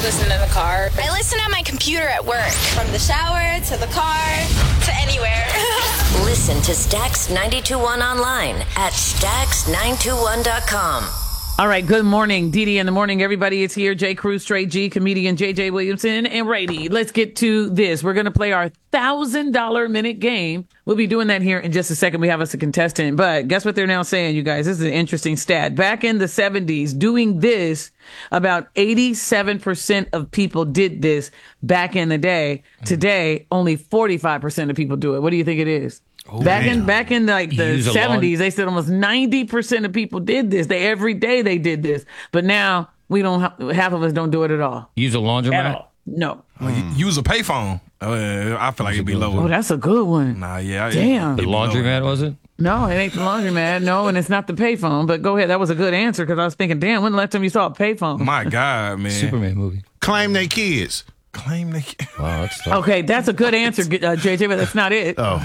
listen in the car. I listen on my computer at work. From the shower to the car to anywhere. Listen to Stax 92.1 online at Stax921.com. All right, good morning. Dee in the morning, everybody. It's here. J. Cruz, Straight G, comedian J.J. Williamson, and Brady. Let's get to this. We're going to play our $1,000 minute game. We'll be doing that here in just a second. We have us a contestant. But guess what they're now saying, you guys? This is an interesting stat. Back in the 70s, doing this, about 87% of people did this back in the day. Today, only 45% of people do it. What do you think it is? Oh, back in like the 70s, they said almost 90% of people did this. Every day they did this. But now we don't. Half of us don't do it at all. Use a laundromat? No. Use a payphone. I feel like it'd be lower. Oh, that's a good one. Nah, yeah. Damn. The laundromat, was it? No, it ain't the laundromat. No, and it's not the payphone. But go ahead. That was a good answer because I was thinking, damn, when the last time you saw a payphone? My God, man. Superman movie. Claim they kids. Claim they. Wow, that's tough. Okay, that's a good answer, JJ, but that's not it. Oh.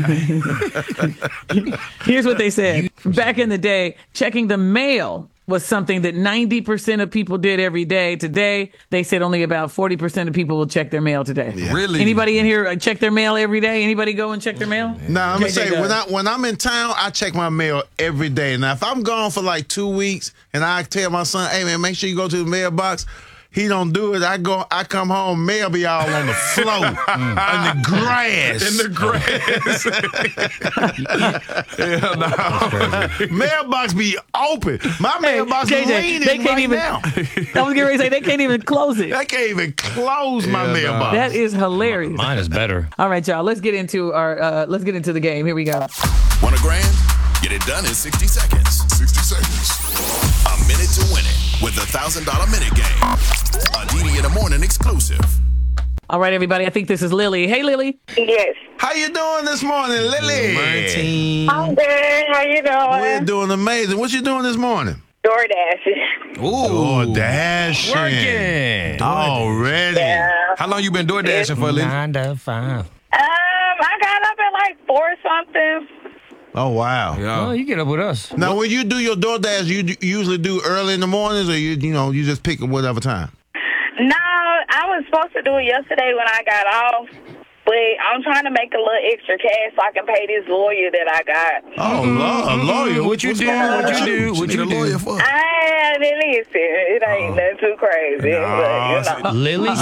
Here's what they said. Back in the day, checking the mail was something that 90% of people did every day. Today, they said only about 40% of people will check their mail today. Yeah. Really? Anybody in here check their mail every day? Anybody go and check their mail? Now, I'm going to JJ say, does. when I'm in town, I check my mail every day. Now, if I'm gone for like 2 weeks and I tell my son, hey, man, make sure you go to the mailbox, he don't do it. I come home, mail be all on the floor, in the grass. In the grass. Hell no. Mailbox be open. My mailbox JJ, leaning they can't right even. now. I was getting ready to say they can't even close it. I can't even close my mailbox. That is hilarious. Mine is better. All right, y'all. Let's get into the game. Here we go. Want a grand? Get it done in 60 seconds. 60 seconds. A minute to win it with the $1,000 minute game. A Didi in the Morning exclusive. All right, everybody. I think this is Lily. Hey, Lily. Yes. How you doing this morning, Lily? I'm good. How you doing? We're doing amazing. What you doing this morning? DoorDash. Oh, dashing. Working. Already. Yeah. How long you been door dashing for, Lily? 9 to 5. I got up at like 4 something. Oh, wow. Well, you get up with us. Now, when you do your DoorDash, you usually do early in the mornings, or you just pick at whatever time? No, I was supposed to do it yesterday when I got off, but I'm trying to make a little extra cash so I can pay this lawyer that I got. Oh, a lawyer. What you What's do? going on What with you do? What Need a you lawyer do? for? Listen, it ain't nothing too crazy. But, Lily